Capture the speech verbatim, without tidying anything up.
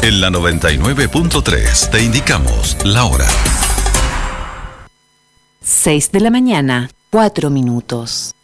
En la noventa y nueve punto tres te indicamos la hora. seis de la mañana, cuatro minutos.